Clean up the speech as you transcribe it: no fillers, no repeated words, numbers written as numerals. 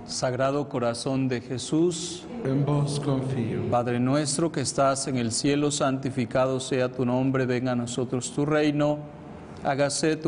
Sagrado Corazón de Jesús, en vos confío. Padre nuestro que estás en el cielo, santificado sea tu nombre, venga a nosotros tu reino, hágase tu